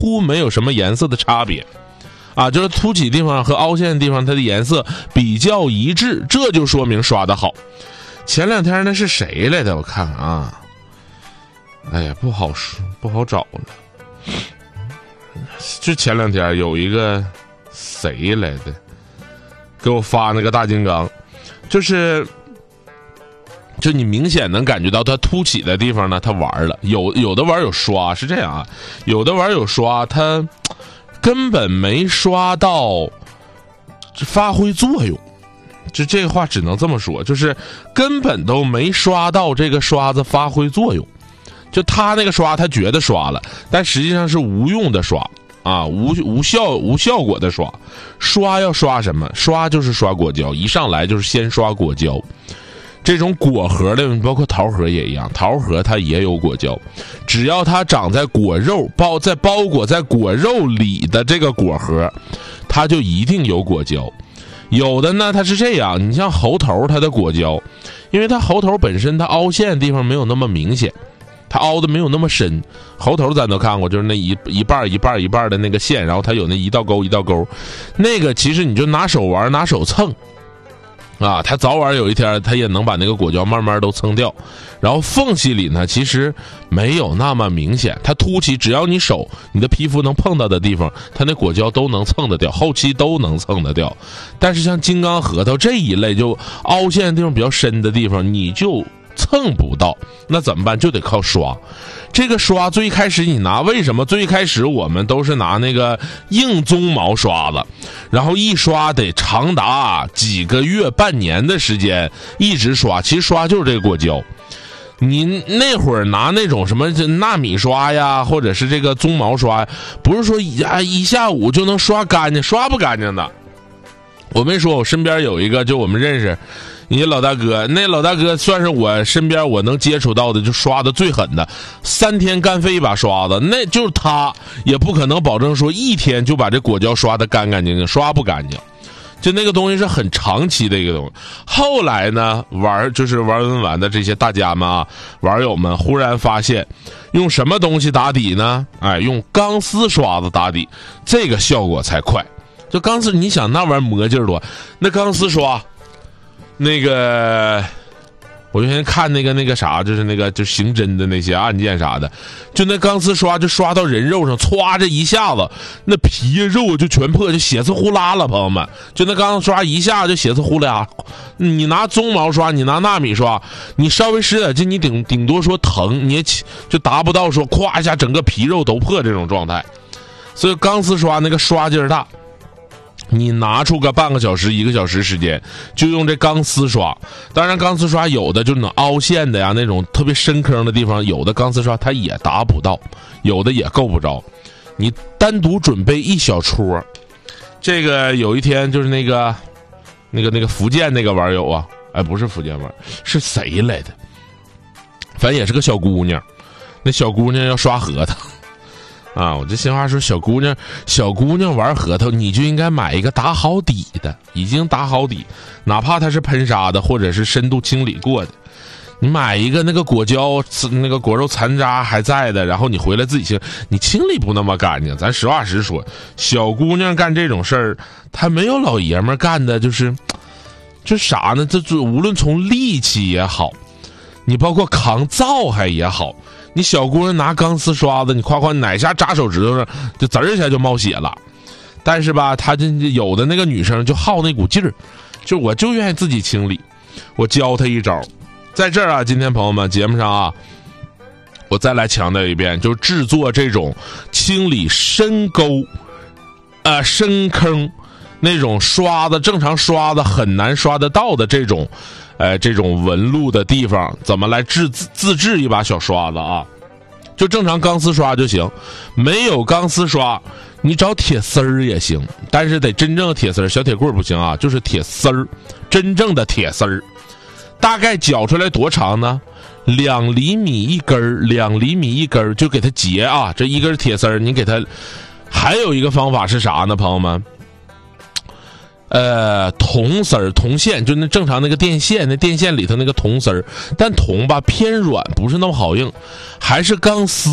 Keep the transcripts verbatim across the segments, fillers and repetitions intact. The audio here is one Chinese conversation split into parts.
乎没有什么颜色的差别啊，就是凸起地方和凹陷的地方它的颜色比较一致，这就说明刷得好。前两天那是谁来的？我看看啊，哎呀，不好说，不好找了。就前两天有一个谁来的，给我发那个大金刚，就是就你明显能感觉到它凸起的地方呢，它玩了。有有的玩有刷是这样啊，有的玩有刷，它根本没刷到发挥作用。就这话只能这么说，就是根本都没刷到这个刷子发挥作用。就他那个刷，他觉得刷了，但实际上是无用的刷啊，无无效无效果的刷。刷要刷什么？刷就是刷果胶，一上来就是先刷果胶。这种果核的，包括桃核也一样，桃核它也有果胶，只要它长在果肉包在包裹在果肉里的这个果核，它就一定有果胶。有的呢，它是这样，你像猴头，它的果胶，因为它猴头本身它凹陷的地方没有那么明显，它凹的没有那么深。猴头咱都看过，就是那一一半一半一半的那个线，然后它有那一道沟一道沟，那个其实你就拿手玩拿手蹭啊，它早晚有一天它也能把那个果胶慢慢都蹭掉。然后缝隙里呢，其实没有那么明显，它凸起，只要你手你的皮肤能碰到的地方，它那果胶都能蹭得掉，后期都能蹭得掉。但是像金刚核桃这一类就凹陷的地方比较深的地方，你就蹭不到，那怎么办？就得靠刷。这个刷最开始你拿，为什么最开始我们都是拿那个硬鬃毛刷子，然后一刷得长达几个月半年的时间一直刷，其实刷就是这个果胶。你那会儿拿那种什么纳米刷呀，或者是这个鬃毛刷，不是说一啊一下午就能刷干净，刷不干净的。我没说，我身边有一个，就我们认识你老大哥，那老大哥算是我身边我能接触到的就刷的最狠的，三天干废一把刷子，那就是他也不可能保证说一天就把这果胶刷的干干净净，刷不干净。就那个东西是很长期的一个东西。后来呢，玩就是玩文玩的这些大家们啊，玩友们忽然发现，用什么东西打底呢？哎，用钢丝刷子打底，这个效果才快。就钢丝，你想那玩意儿磨劲儿多，那钢丝刷，那个。我就先看那个那个啥，就是那个就刑侦的那些案件啥的，就那钢丝刷就刷到人肉上，歘这一下子，那皮肉就全破，就血丝呼啦了，朋友们，就那钢丝刷一下就血丝呼啦。你拿鬃毛刷，你拿纳米刷，你稍微使点劲，你顶顶多说疼，你也就达不到说咵一下整个皮肉都破这种状态。所以钢丝刷那个刷劲儿大。你拿出个半个小时一个小时时间，就用这钢丝刷。当然钢丝刷有的就那凹陷的呀，那种特别深坑的地方，有的钢丝刷它也达不到，有的也够不着。你单独准备一小撮。这个有一天就是那个那个那个福建那个网友啊，哎，不是福建网，是谁来的，反正也是个小姑娘。那小姑娘要刷核桃啊，我这闲话说，小姑娘，小姑娘玩核桃，你就应该买一个打好底的，已经打好底，哪怕它是喷砂的，或者是深度清理过的。你买一个那个果胶，那个果肉残渣还在的，然后你回来自己清，你清理不那么干净。咱实话实说，小姑娘干这种事儿，她没有老爷们干的，就是，这啥呢？这无论从力气也好，你包括扛造还也好。你小姑娘拿钢丝刷子，你夸夸哪下扎手指头上，就滋儿一下就冒血了。但是吧，她这有的那个女生就好那股劲儿，就我就愿意自己清理。我教她一招，在这儿啊，今天朋友们节目上啊，我再来强调一遍，就是制作这种清理深沟、呃深坑那种刷子，正常刷子很难刷得到的这种。呃，这种纹路的地方怎么来制自自制一把小刷子啊？就正常钢丝刷就行，没有钢丝刷，你找铁丝儿也行，但是得真正的铁丝儿，小铁棍不行啊，就是铁丝儿，真正的铁丝儿。大概绞出来多长呢？两厘米一根儿，两厘米一根儿，就给它结啊。这一根铁丝儿，你给它。还有一个方法是啥呢，朋友们？呃，铜丝儿、铜线，就那正常那个电线，那电线里头那个铜丝儿，但铜吧偏软，不是那么好硬，还是钢丝。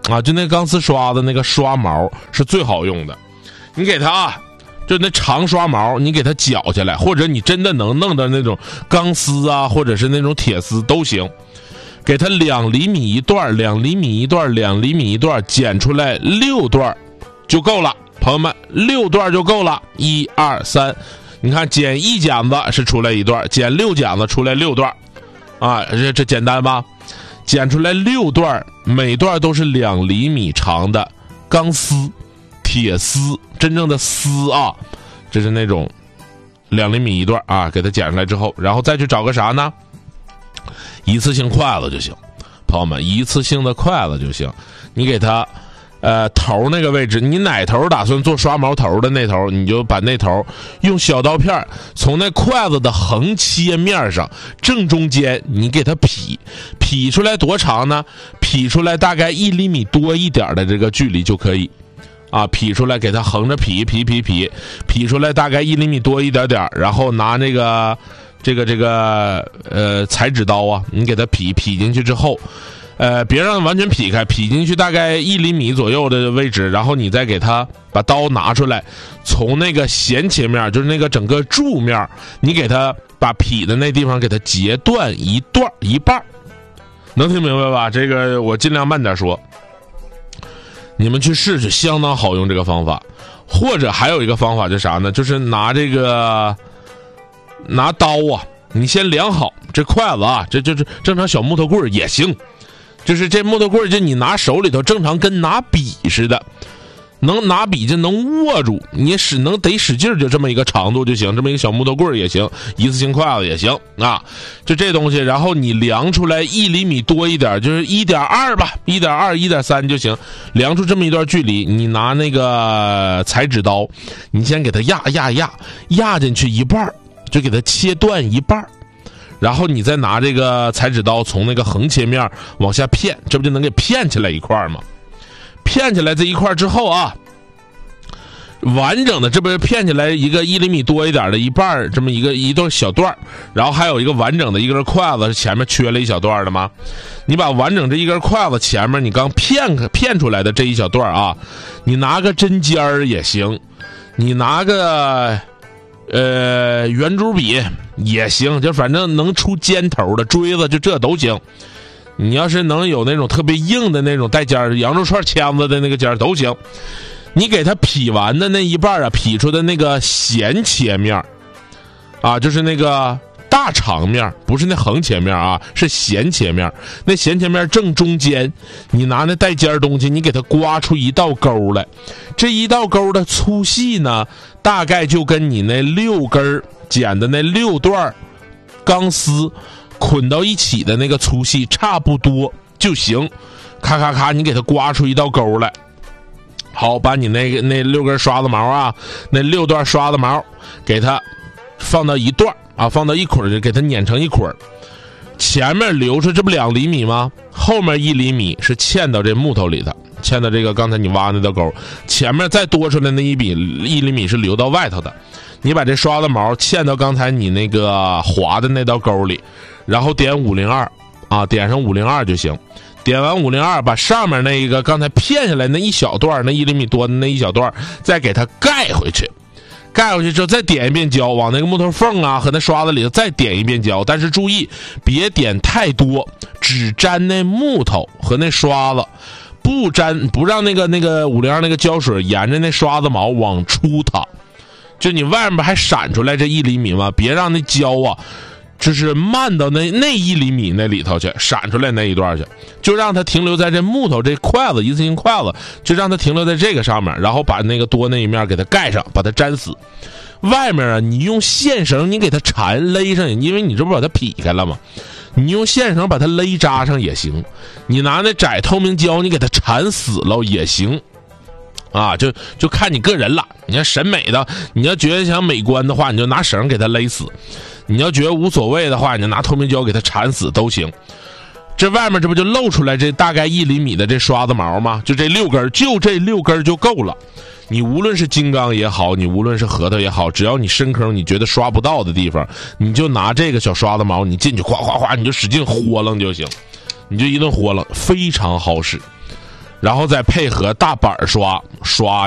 啊，就那钢丝刷子那个刷毛是最好用的。你给它啊，就那长刷毛，你给它绞下来，或者你真的能弄的那种钢丝啊，或者是那种铁丝都行。给它两厘米一段，两厘米一段，两厘米一段，剪出来六段就够了。朋友们，六段就够了。一二三，你看剪一剪子是出来一段，剪六剪子出来六段，啊，这这简单吧？剪出来六段，每段都是两厘米长的钢丝、铁丝，真正的丝啊，这是那种两厘米一段啊，给它剪出来之后，然后再去找个啥呢？一次性筷子就行，朋友们，一次性的筷子就行。你给它，呃，头那个位置，你哪头打算做刷毛头的那头，你就把那头用小刀片从那筷子的横切面上正中间，你给它劈，劈出来多长呢？劈出来大概一厘米多一点的这个距离就可以。啊，劈出来给它横着劈劈劈劈，劈出来大概一厘米多一点点，然后拿那个这个这个呃裁纸刀啊，你给它劈劈进去之后，呃，别让它完全劈开，劈进去大概一厘米左右的位置，然后你再给它把刀拿出来，从那个斜切面，就是那个整个柱面，你给它把劈的那地方给它截断一段一半，能听明白吧？这个我尽量慢点说。你们去试试，相当好用这个方法。或者还有一个方法就是啥呢？就是拿这个拿刀啊，你先量好这筷子啊，这就是正常小木头棍也行，就是这木头棍就你拿手里头正常跟拿笔似的，能拿笔就能握住，你使能得使劲，就这么一个长度就行，这么一个小木头棍也行，一次性筷子也行啊，就这东西，然后你量出来一厘米多一点，就是一点二吧，一点二、一点三就行，量出这么一段距离，你拿那个裁纸刀，你先给它压压压压进去一半，就给它切断一半。然后你再拿这个裁纸刀从那个横切面往下片，这不就能给片起来一块吗？片起来这一块之后啊，完整的这不是片起来一个一厘米多一点的一半，这么一个一段小段，然后还有一个完整的一根筷子前面缺了一小段的吗？你把完整这一根筷子前面你刚片片出来的这一小段啊，你拿个针尖儿也行，你拿个呃圆珠笔也行，就反正能出尖头的锥子就这都行。你要是能有那种特别硬的那种带尖儿羊肉串签子的那个尖儿都行，你给它劈完的那一半啊，劈出的那个斜切面啊，就是那个大长面，不是那横切面啊，是斜切面。那斜切面正中间，你拿那带尖儿东西，你给它刮出一道沟来。这一道沟的粗细呢，大概就跟你那六根剪的那六段钢丝捆到一起的那个粗细差不多就行。咔咔咔，你给它刮出一道沟来。好，把你那个那六根刷子毛啊，那六段刷子毛，给它放到一段啊，放到一捆，就给它碾成一捆。前面留出这不两厘米吗？后面一厘米是嵌到这木头里头，嵌到这个刚才你挖那道沟。前面再多出来那一笔一厘米是留到外头的。你把这刷子毛嵌到刚才你那个划的那道沟里，然后点五零二啊，点上五零二就行。点完五零二，把上面那一个刚才片下来那一小段，那一厘米多的那一小段，再给它盖回去。盖回去之后，再点一遍胶，往那个木头缝啊和那刷子里头再点一遍胶。但是注意，别点太多，只沾那木头和那刷子，不沾不让那个那个五零二那个胶水沿着那刷子毛往出淌。就你外面还闪出来这一厘米嘛，别让那胶啊。就是漫到那那一厘米那里头去，闪出来那一段去，就让它停留在这木头这筷子一次性筷子，就让它停留在这个上面，然后把那个多那一面给它盖上，把它粘死。外面啊，你用线绳你给它缠勒上，因为你这不把它劈开了吗？你用线绳把它勒扎上也行，你拿那窄透明胶你给它缠死了也行。啊，就就看你个人了。你要审美的，你要觉得想美观的话，你就拿绳给它勒死；你要觉得无所谓的话，你就拿透明胶给它缠死都行。这外面这不就露出来这大概一厘米的这刷子毛吗？就这六根，就这六根就够了。你无论是金刚也好，你无论是核桃也好，只要你深坑你觉得刷不到的地方，你就拿这个小刷子毛，你进去哗哗哗，你就使劲豁楞就行，你就一顿豁楞，非常好使。 然后再配合大板刷刷